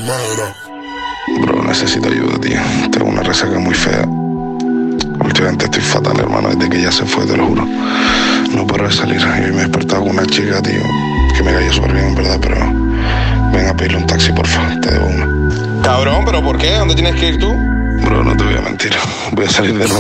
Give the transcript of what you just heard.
Bro, necesito ayuda, tío. Tengo una resaca muy fea. Últimamente estoy fatal, hermano, desde que ella se fue, te lo juro. No paro de salir. Y hoy me he despertado con una chica, tío, que me cayó súper bien, en verdad, pero ven a pedirle un taxi, porfa, te debo una. Cabrón, ¿pero por qué? ¿Dónde tienes que ir tú? Bro, no te voy a mentir. Voy a salir de nuevo.